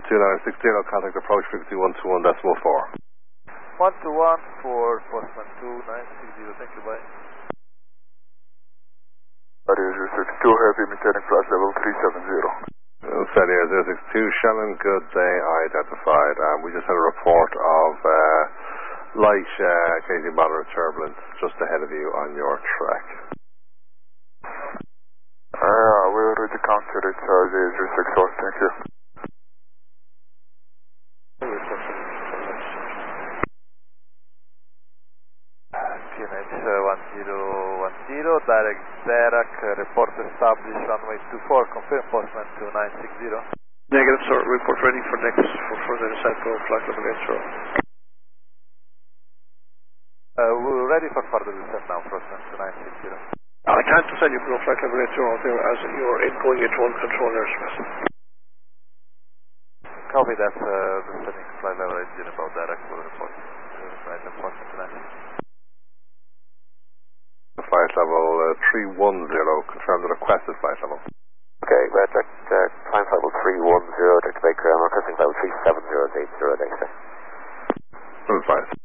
2960, contact approach frequency 121.4. 121 for Postman 2960, thank you, bye. Radio 062, heavy maintaining flight level 370. Steady Air 062, Shannon, good day, identified. We just had a report of light occasionally moderate turbulence just ahead of you on your track. We already counted it, 064, thank you. QNH 1010, direct Derac, report established runway 24, confirm Postman 2960. Negative, sir, report ready for further descent for flight level 80. We're ready for further descent now, Postman 2960. I can't descend you below flight level 80 there as you're ingoing into uncontrolled airspace. Copy that, descending flight level 80 about Derac for the report. Right, Postman 2960. Flight level 310, confirm the requested flight level. Okay, climb level 310, Dr. Baker, I'm requesting level 370 at 80 sir. Advice.